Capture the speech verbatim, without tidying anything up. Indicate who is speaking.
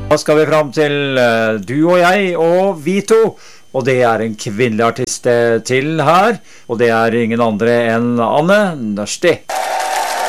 Speaker 1: Da skal vi frem til uh, du og jeg og vi to, og det er en kvinnelig artist til her, og det er ingen andre enn Anne Nørsti.